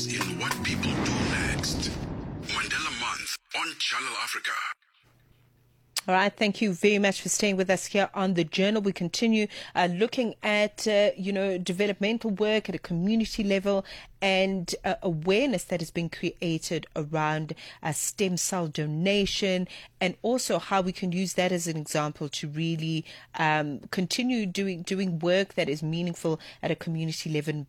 in what people do next. Mandela Month on Channel Africa. All right, thank you very much for staying with us here on The Journal. We continue looking at, developmental work at a community level and awareness that has been created around stem cell donation, and also how we can use that as an example to really continue doing work that is meaningful at a community level.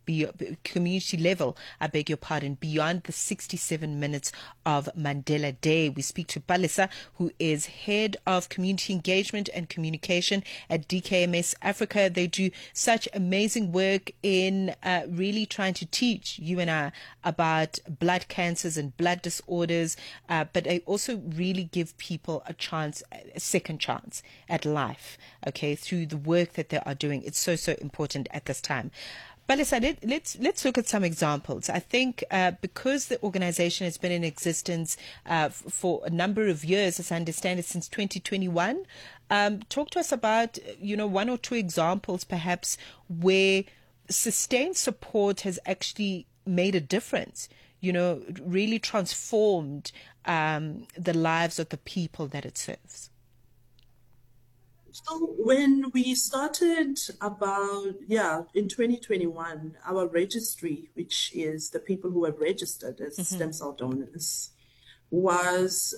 I beg your pardon, beyond the 67 minutes of Mandela Day. We speak to Palesa, who is head of community engagement and communication at DKMS Africa. They do such amazing work in really trying to teach you and I about blood cancers and blood disorders, but they also really give people a second chance at life, okay, through the work that they are doing. It's so important at this time. But let's look at some examples. I think because the organization has been in existence for a number of years, as I understand it, since 2021, talk to us about, one or two examples perhaps where sustained support has actually made a difference, really transformed the lives of the people that it serves. So when we started in 2021, our registry, which is the people who are registered as stem cell donors, was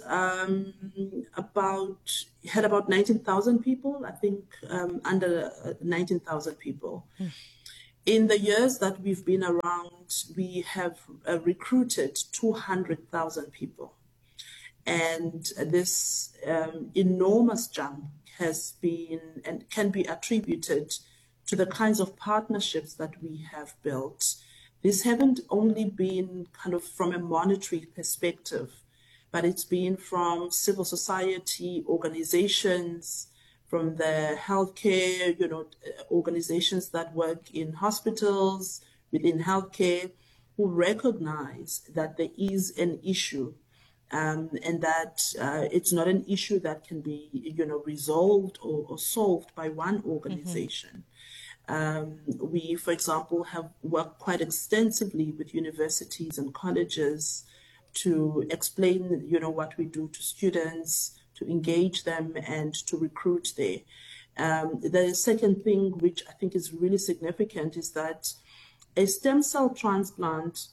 had about 19,000 people, I think under 19,000 people. In the years that we've been around, we have recruited 200,000 people. And this enormous jump has been and can be attributed to the kinds of partnerships that we have built. These haven't only been kind of from a monetary perspective, but it's been from civil society organizations, from the healthcare, organizations that work in hospitals, within healthcare, who recognize that there is an issue, and that it's not an issue that can be, resolved or solved by one organization. We, for example, have worked quite extensively with universities and colleges to explain, what we do to students, to engage them and to recruit there. The second thing, which I think is really significant, is that a stem cell transplant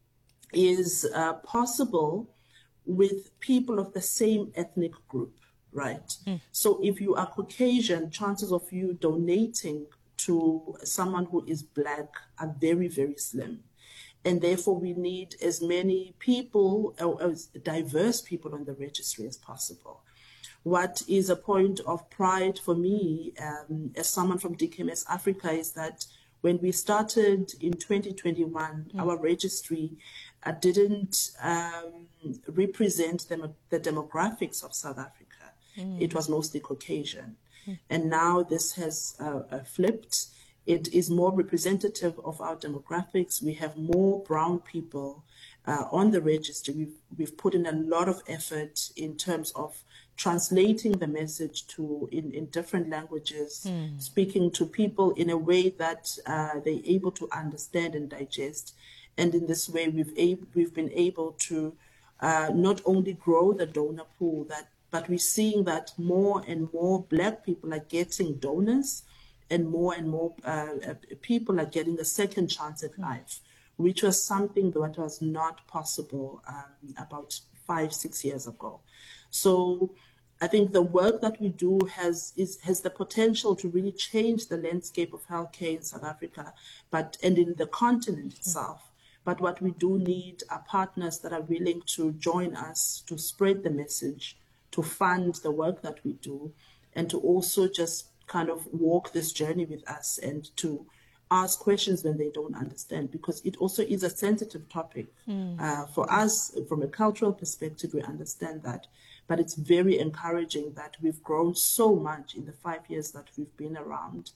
is possible with people of the same ethnic group, right? So if you are Caucasian, chances of you donating to someone who is Black are very, very slim. And therefore, we need as many people, or as diverse people on the registry as possible. What is a point of pride for me, as someone from DKMS Africa, is that when we started in 2021, our registry didn't represent the demographics of South Africa. It was mostly Caucasian. And now this has flipped. It is more representative of our demographics. We have more brown people on the registry. We've put in a lot of effort in terms of translating the message in different languages, speaking to people in a way that they're able to understand and digest. And in this way, we've been able to not only grow the donor pool, but we're seeing that more and more Black people are getting donors, and more people are getting a second chance at life, which was something that was not possible about 5-6 years ago. So I think the work that we do has the potential to really change the landscape of healthcare in South Africa, and in the continent itself. But what we do need are partners that are willing to join us to spread the message, to fund the work that we do, and to also just kind of walk this journey with us and to ask questions when they don't understand, because it also is a sensitive topic. For us, from a cultural perspective, we understand that. But it's very encouraging that we've grown so much in the 5 years that we've been around.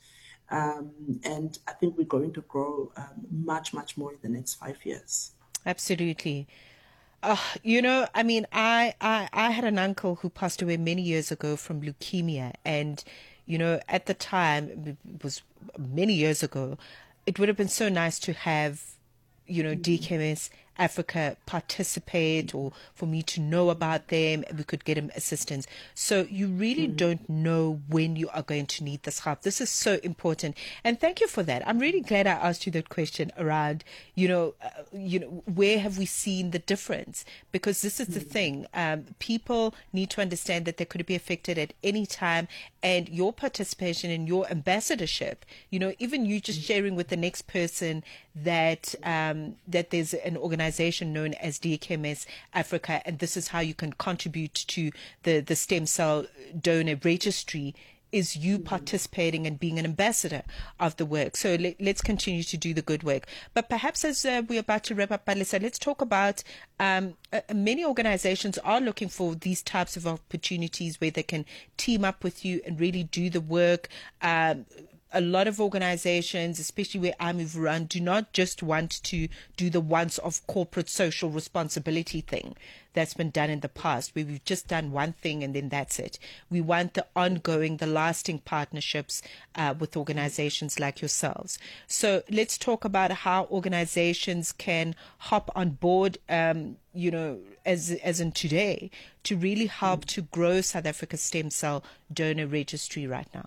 And I think we're going to grow much, much more in the next 5 years. Absolutely. I had an uncle who passed away many years ago from leukemia, and at the time, it was many years ago, it would have been so nice to have, DKMS Africa participate, or for me to know about them, and we could get them assistance. So you really don't know when you are going to need this help. This is so important. And thank you for that. I'm really glad I asked you that question around, where have we seen the difference? Because this is the thing. People need to understand that they could be affected at any time, and your participation in your ambassadorship, even you just sharing with the next person that that there's an organization known as DKMS Africa, and this is how you can contribute to the stem cell donor registry, is you participating and being an ambassador of the work. So let's continue to do the good work. But perhaps as we're about to wrap up, Palesa, let's talk about many organizations are looking for these types of opportunities where they can team up with you and really do the work. A lot of organizations, especially where I move around, do not just want to do the once-off corporate social responsibility thing that's been done in the past, where we've just done one thing and then that's it. We want the ongoing, the lasting partnerships with organizations like yourselves. So let's talk about how organizations can hop on board, as in today, to really help to grow South Africa's stem cell donor registry right now.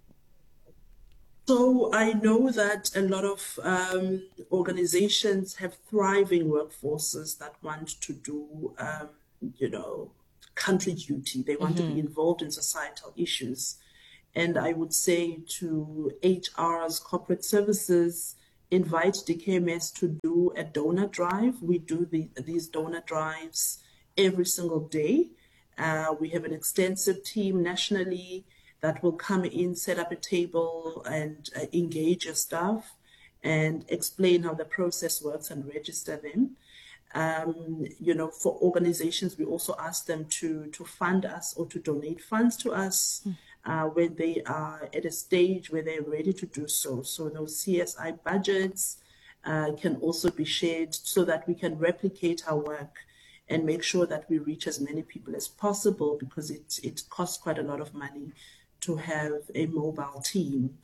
So I know that a lot of organizations have thriving workforces that want to do, country duty. They want to be involved in societal issues. And I would say to HR's corporate services, invite DKMS to do a donor drive. We do these donor drives every single day. We have an extensive team nationally that will come in, set up a table and engage your staff and explain how the process works and register them. For organizations, we also ask them to fund us or to donate funds to us when they are at a stage where they're ready to do so. So those CSI budgets can also be shared so that we can replicate our work and make sure that we reach as many people as possible, because it costs quite a lot of money to have a mobile team.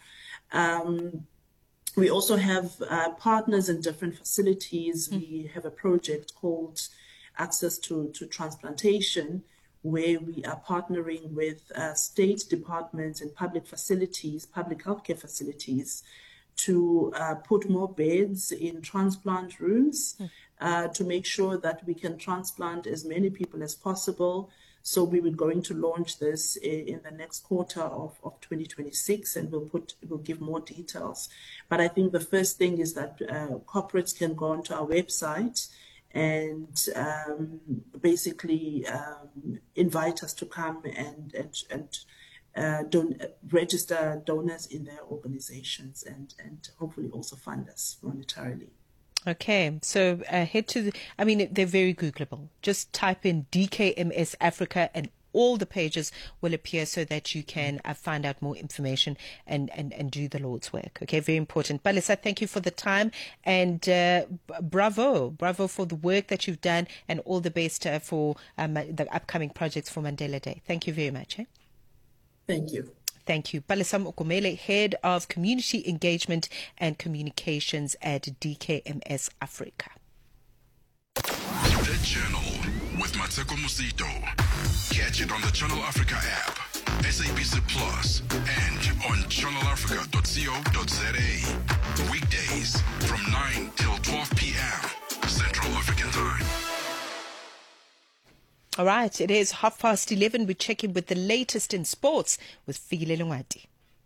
We also have partners in different facilities. We have a project called Access to Transplantation, where we are partnering with state departments and public facilities, public healthcare facilities, to put more beds in transplant rooms to make sure that we can transplant as many people as possible. So we were going to launch this in the next quarter of 2026, and we'll give more details. But I think the first thing is that corporates can go onto our website and basically invite us to come and register donors in their organizations and hopefully also fund us monetarily. Okay, so head to they're very Googleable. Just type in DKMS Africa and all the pages will appear so that you can find out more information and do the Lord's work. Okay, very important. Palesa, thank you for the time, and bravo for the work that you've done, and all the best for the upcoming projects for Mandela Day. Thank you very much. Thank you. Thank you. Palesa Mokomele, Head of Community Engagement and Communications at DKMS Africa. The Journal with Mateko Musito. Catch it on the Channel Africa app, SABC Plus, and on channelafrica.co.za. Weekdays from 9 till 12 p.m. Central African Time. All right, it is 11:30. We check in with the latest in sports with Fikile Lungati.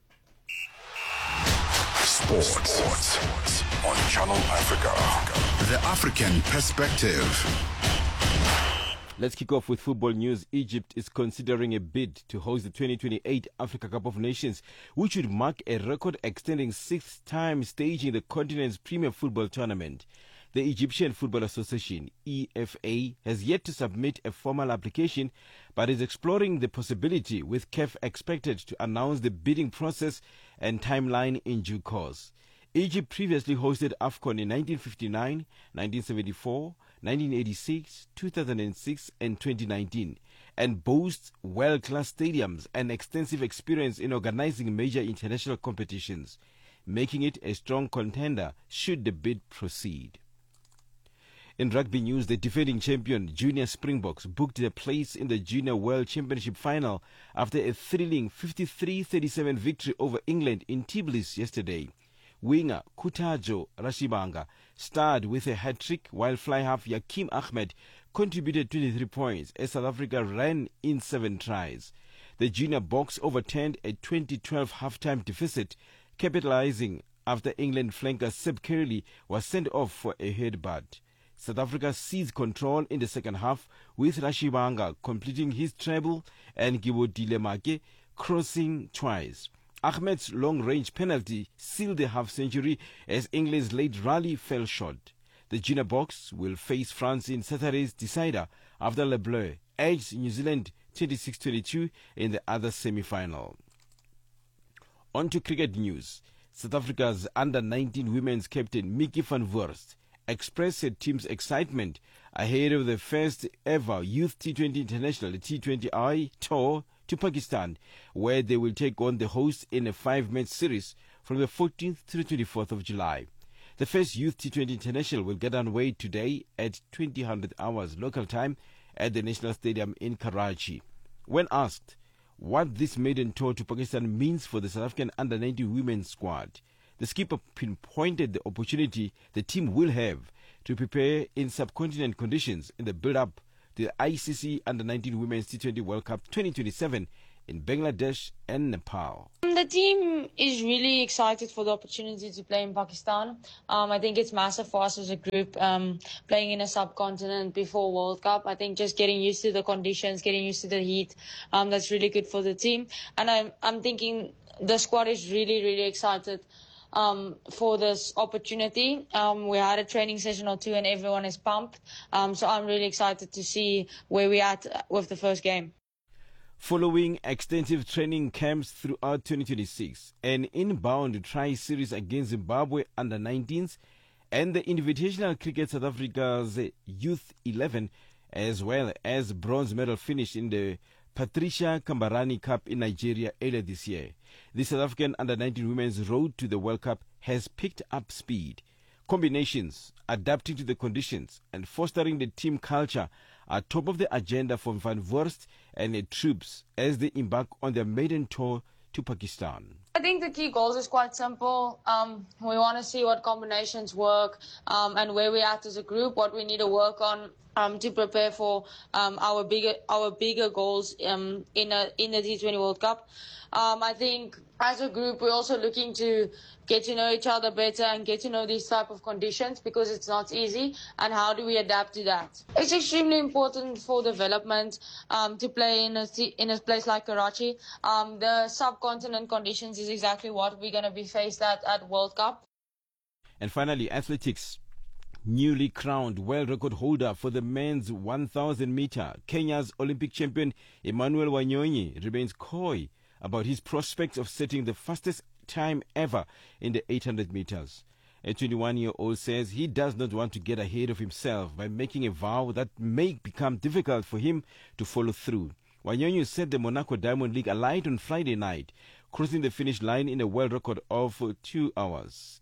Sports on Channel Africa. The African perspective. Let's kick off with football news. Egypt is considering a bid to host the 2028 Africa Cup of Nations, which would mark a record-extending sixth time staging the continent's premier football tournament. The Egyptian Football Association, EFA, has yet to submit a formal application, but is exploring the possibility, with CAF expected to announce the bidding process and timeline in due course. Egypt previously hosted AFCON in 1959, 1974, 1986, 2006 and 2019, and boasts world-class stadiums and extensive experience in organizing major international competitions, making it a strong contender should the bid proceed. In rugby news, the defending champion Junior Springboks booked their place in the Junior World Championship final after a thrilling 53-37 victory over England in Tbilisi yesterday. Winger Kutajo Rashibanga starred with a hat-trick, while fly-half Yakim Ahmed contributed 23 points as South Africa ran in 7 tries. The Junior Boks overturned a 2012 half-time deficit, capitalizing after England flanker Seb Curley was sent off for a headbutt. South Africa seized control in the second half, with Rashibanga completing his treble and Gibo Dilemake crossing twice. Ahmed's long-range penalty sealed the half-century as England's late rally fell short. The Junior Boks will face France in Saturday's decider after Le Bleu edged New Zealand 26-22 in the other semi-final. On to cricket news. South Africa's under-19 women's captain Mickey van Voorst expressed her team's excitement ahead of the first ever Youth T20 International T20I tour to Pakistan, where they will take on the hosts in a 5-match series from the 14th to the 24th of July. The first Youth T20 International will get underway today at 2000 hours local time at the National Stadium in Karachi. When asked what this maiden tour to Pakistan means for the South African under-19 women's squad, the skipper pinpointed the opportunity the team will have to prepare in subcontinent conditions in the build-up to the ICC Under-19 Women's T20 World Cup 2027 in Bangladesh and Nepal. The team is really excited for the opportunity to play in Pakistan. I think it's massive for us as a group, playing in a subcontinent before World Cup. I think just getting used to the conditions, getting used to the heat, that's really good for the team. And I'm thinking the squad is really, really excited for this opportunity. We had a training session or two and everyone is pumped. So I'm really excited to see where we're at with the first game. Following extensive training camps throughout 2026, an inbound tri-series against Zimbabwe under-19s and the Invitational Cricket South Africa's Youth 11, as well as bronze medal finish in the Patricia Kambarani Cup in Nigeria earlier this year. The South African under-19 women's road to the World Cup has picked up speed. Combinations, adapting to the conditions, and fostering the team culture are top of the agenda for Van Voorst and the troops as they embark on their maiden tour to Pakistan. I think the key goals is quite simple. We want to see what combinations work and where we're at as a group, what we need to work on to prepare for our bigger goals in the T20 World Cup. I think as a group we're also looking to get to know each other better and get to know these type of conditions, because it's not easy, and how do we adapt to that. It's extremely important for development to play in a place like Karachi. The subcontinent conditions is exactly what we're going to be faced at World Cup. And finally, athletics. Newly crowned world record holder for the men's 1,000 meter, Kenya's Olympic champion Emmanuel Wanyonyi remains coy about his prospects of setting the fastest time ever in the 800 meters. A 21-year-old says he does not want to get ahead of himself by making a vow that may become difficult for him to follow through. Wanyonyi set the Monaco Diamond League alight on Friday night, crossing the finish line in a world record of 2 hours,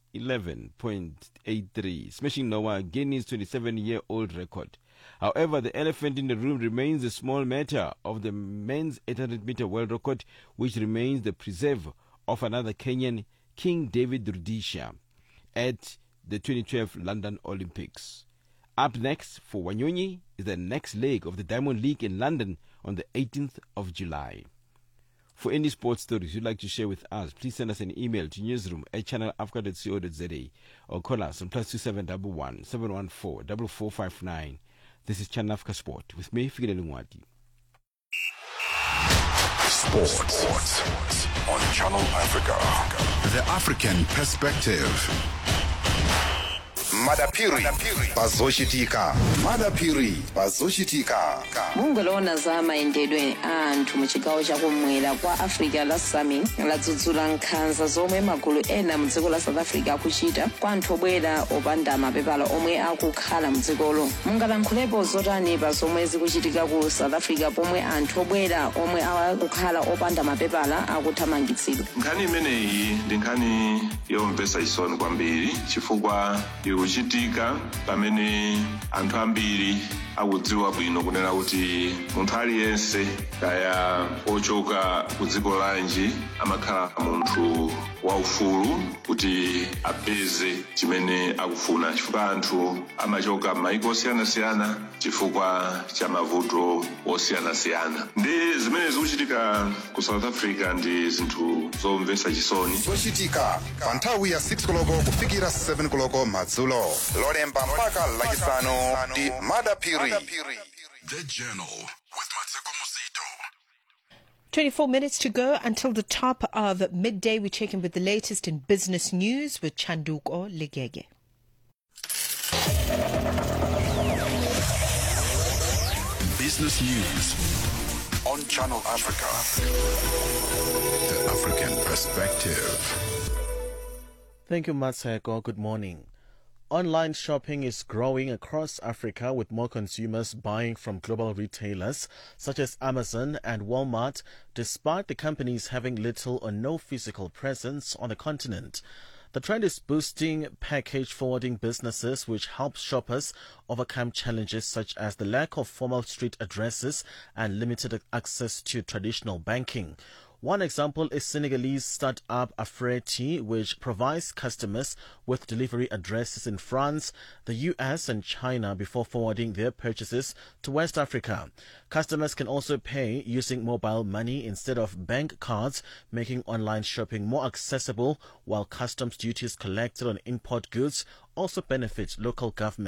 11.83, smashing Noah Guinea's 27-year-old record. However, the elephant in the room remains the small matter of the men's 800-meter world record, which remains the preserve of another Kenyan, King David Rudisha, at the 2012 London Olympics. Up next for Wanyonyi is the next leg of the Diamond League in London on the 18th of July. For any sports stories you'd like to share with us, please send us an email to newsroom@channelafrica.co.za or call us on +2711 714 4459. This is Channel Africa Sport with me, Fikile Lungwati. Sports on Channel Africa. The African perspective. Madapiri Bazoshitika. Mungolona za maendedwe anthu mu chigawo chakumwera kwa Africa la Sami ladzudzula nkhanza zomwe magulu ena mu dziko la South Africa akuchita kwa anthu obwera opanda mapepala omwe akukhala mu dzikolo. Mungalankhulepo zotani pa zomwe zikuchitika ku South Africa pomwe anthu obwera omwe akukhala opanda mapepala akuthamangitsidwa. Nkhani imeneyi ndi nkhani yomvetsa chisoni kwambiri chifukwa ikuchitika zikuchitika pamene anthu ambiri akudziwa bwino kunena kuti munthu aliyense kaya ochoka ku dziko lanji amakhala munthu waufulu kuti apeze chimene akufuna, chifukwa anthu amachoka m'mayiko osiyanasiyana chifukwa cha mavuto osiyanasiyana. Ndi zimene zikuchitika ku South Africa ndi zinthu zomvetsa chisoni. Zochitika pa nthawi ya 6 koloko kufikira 7 koloko madzulo, lolemba mpaka lachisanu ndi Madapiri. The Journal with Mateko Musito. 24 minutes to go until the top of midday. We check in with the latest in business news with Chanduko Legege. Business news on Channel Africa. The African perspective. Thank you, Matseko. Good morning. Online shopping is growing across Africa, with more consumers buying from global retailers such as Amazon and Walmart, despite the companies having little or no physical presence on the continent. The trend is boosting package forwarding businesses, which helps shoppers overcome challenges such as the lack of formal street addresses and limited access to traditional banking. One example is Senegalese startup Afrieti, which provides customers with delivery addresses in France, the US and China before forwarding their purchases to West Africa. Customers can also pay using mobile money instead of bank cards, making online shopping more accessible, while customs duties collected on import goods also benefit local governments.